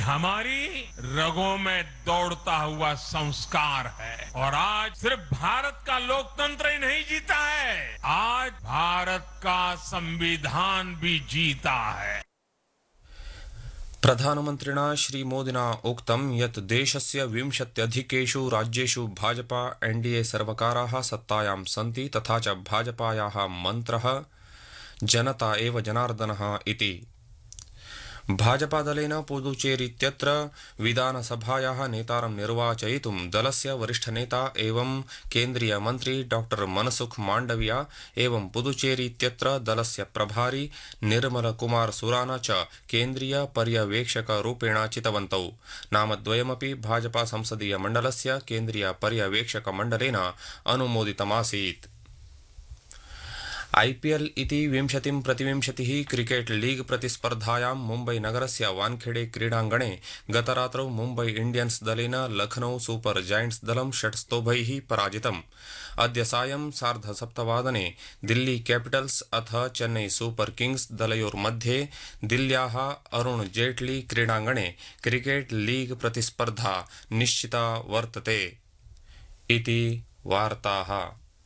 हमारी रगों में दौड़ता हुआ संस्कार है और आज सिर्फ भारत का लोकतंत्र ही नहीं जीता है, आज भारत का संविधान भी जीता है। प्रधानमन्त्रिणा श्रीमोदिना उक्तं यत् देशस्य 20 राज्येषु भाजपा एनडीए सर्वकाराः सत्तायां सन्ति तथा च भाजपायाः मन्त्रः जनता एव जनार्दनः इति। भाजपादलेन पुदुचेरीत्यत्र विधानसभायाः नेतारं निर्वाचयितुं दलस्य वरिष्ठनेता एवं केन्द्रीयमन्त्री डॉक्टर मनसुख माण्डविया एवं पुदुचेरीत्यत्र दलस्य प्रभारी निर्मलकुमार सुराना च केन्द्रीय पर्यवेक्षकरूपेण चितवन्तौ। नामद्वयमपि भाजपा संसदीय मण्डलस्य केन्द्रीय पर्यवेक्षकमण्डलेन अनुमोदितमासीत्। आईपीएल इति 20-प्रतिविंशतिः क्रिकेट लीग प्रतिस्पर्धायां मुम्बई नगरस्य वानखेड़े क्रीडाङ्गणे गतरात्रौ मुम्बई इंडियन्स दलेन लखनऊ सुपर जायंट्स दलं 6 स्तोभैः पराजितम्। अद्य सायं 7:30 दिल्ली कैपिटल्स अथ चेन्नई सुपर किंग्स दलयोर्मध्ये दिल्ल्याः अरुण जेटली क्रीडाङ्गणे क्रिकेट लीग प्रतिस्पर्धा निश्चिता वर्तते इति वार्ताः।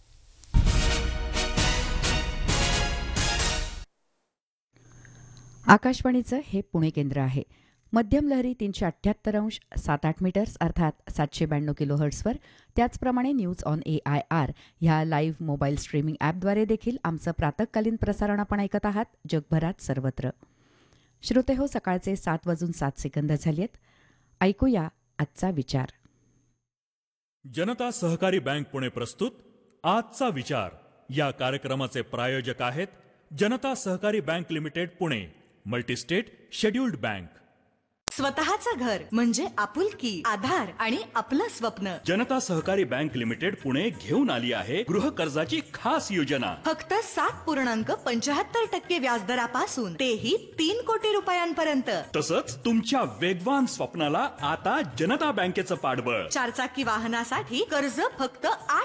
आकाशवाणीचं हे पुणे केंद्र आहे. मध्यम लहरी 378.78 मीटर्स अर्थात 792 किलोहर्ट्सवर, त्याचप्रमाणे न्यूज ऑन AIR ह्या लाईव्ह मोबाईल स्ट्रीमिंग ॲपद्वारे देखील आमचं प्रातःकालीन प्रसारण आपण ऐकत आहात जगभरात सर्वत्र. श्रोते हो, सकाळचे 7:07 झाली आहेत. ऐकूया आजचा विचार. जनता सहकारी बँक पुणे प्रस्तुत आजचा विचार या कार्यक्रमाचे प्रायोजक आहेत जनता सहकारी bank limited Pune, multi-state scheduled bank. स्वतःचं घर म्हणजे आपुलकी, आधार आणि आपलं स्वप्न. जनता सहकारी बँक लिमिटेड पुणे घेऊन आली आहे गृह कर्जाची खास योजना. फक्त 7.75% व्याजदरापासून तेही 3 कोटी रुपयांपर्यंत. तसंच तुमच्या वेगवान स्वप्नाला आता जनता बँकेचं पाठबळ. 4 चाकी वाहनासाठी कर्ज फक्त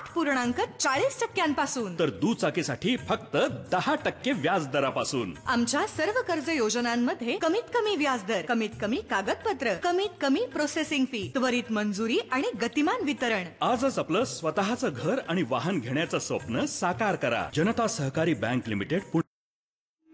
8.40% तर दुचाकीसाठी फक्त 10% व्याजदरापासून. आमच्या सर्व कर्ज योजनांमध्ये कमीत कमी व्याजदर, कमीत कमी कागदपत्र, कमीत कमी प्रोसेसिंग फी, त्वरित मंजुरी आणि गतिमान वितरण. आजच आपलं स्वतःचं घर आणि वाहन घेण्याचं स्वप्न साकार करा. जनता सहकारी बँक लिमिटेड पुणे.